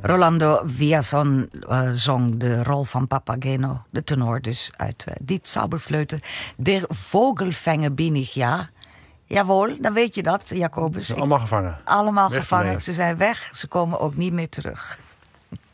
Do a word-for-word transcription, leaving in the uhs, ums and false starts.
Rolando Villazon uh, zong de rol van Papageno, de tenor dus, uit uh, Die Zauberflöte. Der Vogelfänger bin ich, ja. Jawohl, dan weet je dat, Jacobus. Ze zijn allemaal gevangen. Allemaal Weg gevangen. ermee. Ze zijn weg. Ze komen ook niet meer terug.